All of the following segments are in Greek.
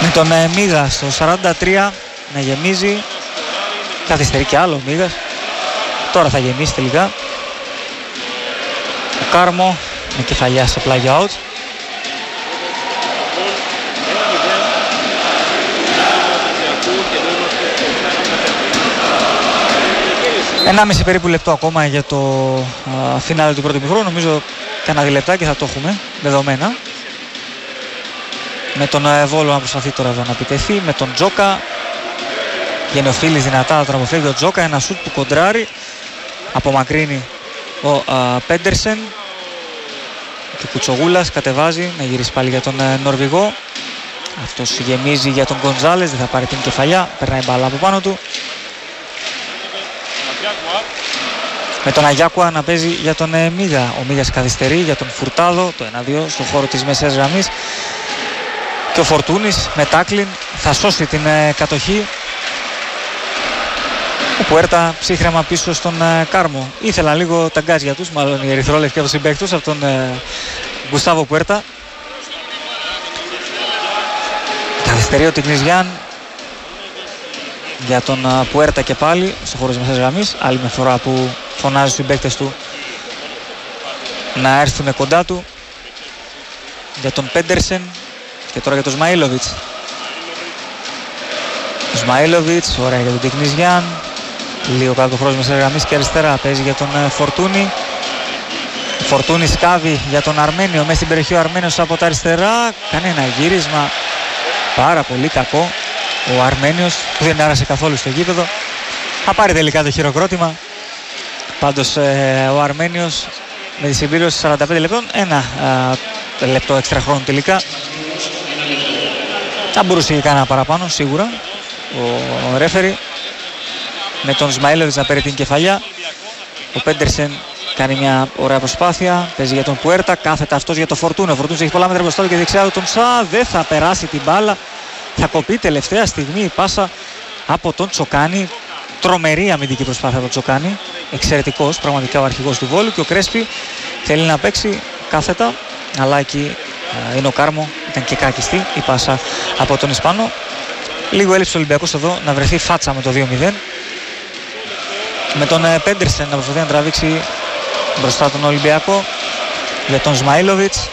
Με τον Μίγα στο 43 να γεμίζει. Καθυστερεί και άλλο ο Μίγας. Τώρα θα γεμίσει τελικά. Ο Κάρμο με κεφαλιά σε πλάγιο out. 1,5 περίπου λεπτό ακόμα για το φινάλε του πρώτου ημιχρόνου. Νομίζω κανένα λεπτάκι θα το έχουμε δεδομένα. Με τον Βόλο να προσπαθεί τώρα εδώ να επιτεθεί. Με τον Τζόκα. Γενοφίλης δυνατά τον αποφεύγει ο Τζόκα. Ένα σουτ που κοντράρει. Απομακρύνει ο Πέντερσεν. Και ο Κουτσογούλας κατεβάζει να γυρίσει πάλι για τον Νορβηγό. Αυτός γεμίζει για τον Γκονζάλες. Δεν θα πάρει την κεφαλιά. Περνάει μπάλα από πάνω του. Με τον Αγιάκουα να παίζει για τον Μίγα. Ο Μίγας καθυστερεί για τον Φουρτάδο. Το 1-2 στον χώρο της μεσαίας γραμμής. Και ο Φορτούνης με τάκλιν θα σώσει την κατοχή. Ο Πουέρτα ψύχρεμα πίσω στον Κάρμο. Ήθελαν λίγο τα γκάζια τους, μάλλον οι ερυθρόλευκοι από τους συμπαίκτους, από τον Γκουστάβο Πουέρτα. Καθυστερεί ο Τικνιζιάν για τον Πουέρτα και πάλι στο χώρο της μεσαίας γραμμής. Άλλη μια φορά που φωνάζει στους συμπαίκτες του να έρθουν κοντά του. Για τον Πέντερσεν και τώρα για τον Σμαΐλοβιτς. Ο Σμαΐλοβιτς, ωραία για τον Τικνιζιάν. Λίγο κάτω το χώρο της μεσαίας γραμμής και αριστερά παίζει για τον Φορτούνη. Ο Φορτούνη σκάβει για τον Αρμένιο, μέσα στην περιοχή ο Αρμένιος από τα αριστερά. Κάνει ένα γύρισμα πάρα πολύ κακό. Ο Αρμένιος που δεν άρασε καθόλου στο γήπεδο. Θα πάρει τελικά το χειροκρότημα. Πάντως ο Αρμένιος με τη συμπλήρωση 45 λεπτών, ένα λεπτό έξτρα χρόνο τελικά. Θα μπορούσε και κανένα παραπάνω σίγουρα ο ρέφερι. Με τον Σμαΐλοβιτς να παίρνει την κεφαλιά. Ο Πέντερσεν κάνει μια ωραία προσπάθεια. Παίζει για τον Πουέρτα. Κάθεται αυτός για τον Φορτούνη. Ο Φορτούνης έχει πολλά μέτρα μπροστά του και δεξιά του τον Σα. Δεν θα περάσει την μπάλα. Θα κοπεί τελευταία στιγμή η πάσα από τον Τσοκάνη. Τρομερή αμυντική προσπάθεια από τον Τσοκάνη. Εξαιρετικός πραγματικά ο αρχηγός του Βόλου. Και ο Κρέσπι θέλει να παίξει κάθετα. Αλλά εκεί είναι ο Κάρμο. Ήταν και κάκιστη η πάσα από τον Ισπανό. Λίγο έλειψε ο Ολυμπιακός εδώ να βρεθεί φάτσα με το 2-0. Με τον Πέντερσεν να προσπαθεί να τραβήξει μπροστά τον Ολυμπιακό. Για τον Σμαΐλοβιτς.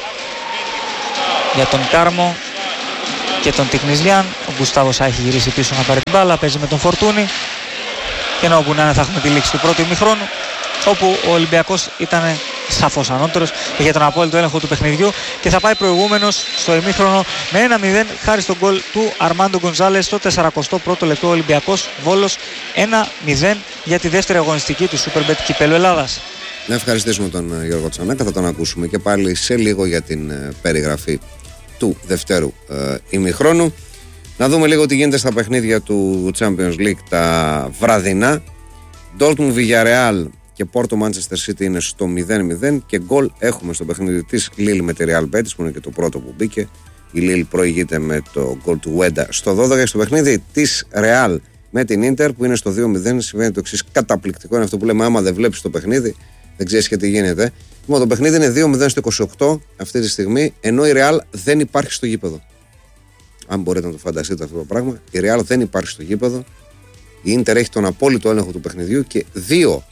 Για τον Κάρμο. Και τον Τικνιζιάν. Ο Γκουστάβος έχει γυρίσει πίσω να πάρει την μπάλα. Παίζει με τον Φορτούνη. Και ενώ όπου να είναι θα έχουμε τη λήξη του πρώτου ημιχρόνου. Όπου ο Ολυμπιακός ήταν σαφώς ανώτερος. Είχε τον απόλυτο έλεγχο του παιχνιδιού. Και θα πάει προηγούμενος στο ημίχρονο με 1-0 χάρη στον γκολ του Αρμάντο Γκονζάλες στο 41ο λεπτό. Ο Ολυμπιακός Βόλος 1-0 για τη δεύτερη αγωνιστική του Superbet Κυπέλλου Ελλάδας. Να ευχαριστήσουμε τον Γιώργο Τσανάκα. Θα τον ακούσουμε και πάλι σε λίγο για την περιγραφή του δευτέρου ημιχρόνου. Να δούμε λίγο τι γίνεται στα παιχνίδια του Champions League τα βραδινά. Dortmund Villarreal και Porto Manchester City είναι στο 0-0 και γκολ έχουμε στο παιχνίδι της Lille με τη Real Betis που είναι και το πρώτο που μπήκε. Η Lille προηγείται με το γκολ του Wenda στο 12. Στο παιχνίδι της Real με την Inter που είναι στο 2-0 συμβαίνει το εξής καταπληκτικό. Είναι αυτό που λέμε άμα δεν βλέπεις το παιχνίδι δεν ξέρεις και τι γίνεται. Το παιχνίδι είναι 2-0 στο 28 αυτή τη στιγμή ενώ η Real δεν υπάρχει στο γήπεδο. Αν μπορείτε να το φανταστείτε αυτό το πράγμα, η Real δεν υπάρχει στο γήπεδο. Η Inter έχει τον απόλυτο έλεγχο του παιχνιδιού και δύο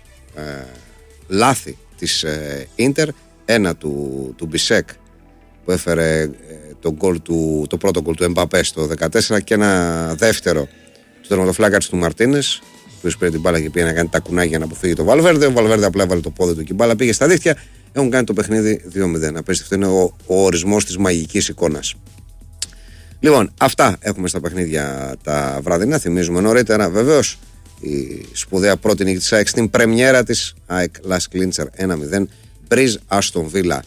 λάθη της Inter. Ένα του Μπισέκ που έφερε το πρώτο γκολ του Εμπαπέ στο 14 και ένα δεύτερο του τερματοφύλακα του Μαρτίνες που πήρε την μπάλα και πήγε να κάνει τα κουνάκια για να αποφύγει το Βαλβέρντε. Ο Βαλβέρντε απλά έβαλε το πόδι του και η μπάλα πήγε στα δίχτυα. Έχουν κάνει το παιχνίδι 2-0. Απίστευτο είναι ο ορισμός της μαγικής εικόνας. Λοιπόν, αυτά έχουμε στα παιχνίδια τα βραδινά. Θυμίζουμε νωρίτερα βεβαίως η σπουδαία πρώτη νίκη της ΑΕΚ στην πρεμιέρα της. ΑΕΚ Las Clincher 1-0. Μπριζ Άστον Βίλα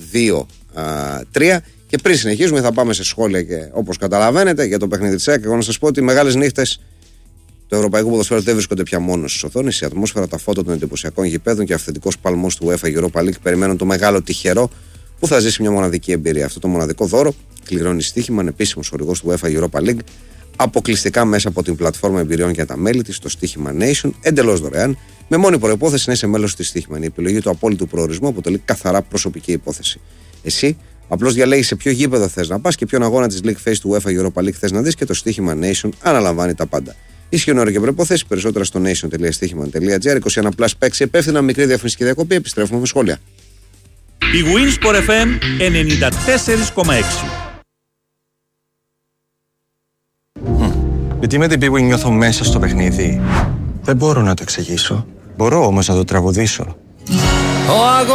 2-3. Και πριν συνεχίσουμε θα πάμε σε σχόλια και όπως καταλαβαίνετε για το παιχνίδι της ΑΕΚ. Εγώ να σας πω ότι οι μεγάλες νύχτες του ευρωπαϊκού ποδοσφαίρου δεν βρίσκονται πια μόνο στις οθόνες. Η ατμόσφαιρα, τα φώτα των εντυπωσιακών γηπέδων και αυθεντικός παλμός του UEFA Europa League περιμένουν το μεγάλο τυχερό που θα ζήσει μια μοναδική εμπειρία. Αυτό το μοναδικό δώρο κληρώνει στοίχημα, ανεπίσημος χορηγός του UEFA Europa League, αποκλειστικά μέσα από την πλατφόρμα εμπειριών για τα μέλη της, το Στοίχημα Nation, εντελώς δωρεάν, με μόνη προϋπόθεση να είσαι μέλος της Στοίχημα. Η επιλογή του απόλυτου προορισμού αποτελεί καθαρά προσωπική υπόθεση. Εσύ Απλώς διαλέγεις σε ποιο γήπεδο θες να πας και ποιον αγώνα της League Phase του UEFA Europa League θες να δεις και το στοίχημα Nation αναλαμβάνει τα πάντα. Ισχύουν ώρα και προϋποθέσεις, περισσότερα στο nation.stοίχημα.gr. 21+ παίξει επεύθυνα, μικρή διαφημιστική διακοπή, επιστρέφουμε με σχόλια. Η Winsport FM 94,6. Γιατί με την Bwin νιώθω μέσα στο παιχνίδι. Δεν μπορώ να το εξηγήσω. Μπορώ όμως να το τραγουδήσω.